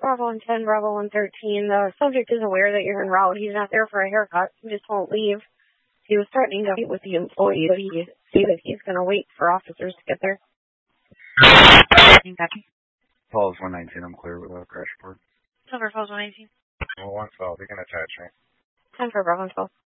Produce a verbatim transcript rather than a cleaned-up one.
Bravo one ten, Bravo one thirteen. The subject is aware that you're en route. He's not there for a haircut. He just won't leave. He was threatening to meet with the employee, but he stated he's going to wait for officers to get there. Falls one nineteen, I'm clear without a crash report. Silver Falls one nineteen. Well, one twelve, you can attach me. ten for Bravo one twelve.